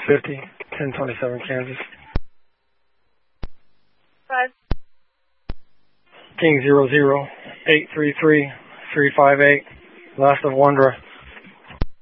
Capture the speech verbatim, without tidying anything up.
fifty, ten twenty-seven, Kansas. Five. King zero zero eight three three three five eight. Last of Wondra.